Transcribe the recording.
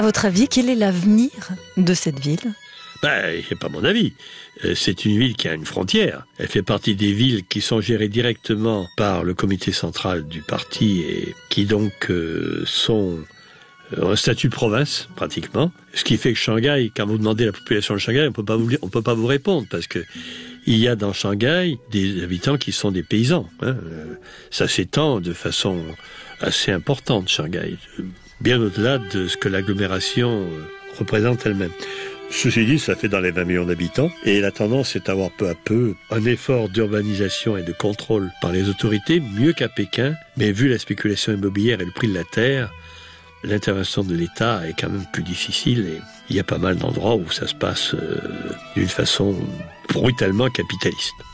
votre avis, quel est l'avenir de cette ville ? C'est pas mon avis. C'est une ville qui a une frontière. Elle fait partie des villes qui sont gérées directement par le comité central du parti et qui donc sont un statut de province, pratiquement. Ce qui fait que Shanghai, quand vous demandez la population de Shanghai, on peut pas vous répondre parce que il y a dans Shanghai des habitants qui sont des paysans. Ça s'étend de façon assez importante, Shanghai. Bien au-delà de ce que l'agglomération représente elle-même. Ceci dit, ça fait dans les 20 millions d'habitants et la tendance est à avoir peu à peu un effort d'urbanisation et de contrôle par les autorités, mieux qu'à Pékin, mais vu la spéculation immobilière et le prix de la terre, l'intervention de l'État est quand même plus difficile et il y a pas mal d'endroits où ça se passe d'une façon brutalement capitaliste.